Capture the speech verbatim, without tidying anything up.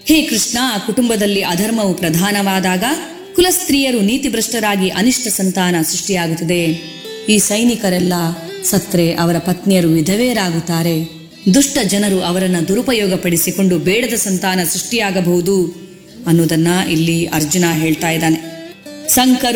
ಹೇ ಕೃಷ್ಣ, ಕುಟುಂಬದಲ್ಲಿ ಅಧರ್ಮವು ಪ್ರಧಾನವಾದಾಗ ಕುಲಸ್ತ್ರೀಯರು ನೀತಿಭ್ರಷ್ಟರಾಗಿ ಅನಿಷ್ಟ ಸಂತಾನ ಸೃಷ್ಟಿಯಾಗುತ್ತದೆ. ಈ ಸೈನಿಕರೆಲ್ಲ ಸತ್ರೆ ಅವರ ಪತ್ನಿಯರು ವಿಧವೆಯರಾಗುತ್ತಾರೆ. ದುಷ್ಟ ಜನರು ಅವರನ್ನು ದುರುಪಯೋಗಪಡಿಸಿಕೊಂಡು ಬೇಡದ ಸಂತಾನ ಸೃಷ್ಟಿಯಾಗಬಹುದು ಅನ್ನೋದನ್ನ ಇಲ್ಲಿ ಅರ್ಜುನ ಹೇಳ್ತಾ ಇದ್ದಾನೆ. ಸಂಕರು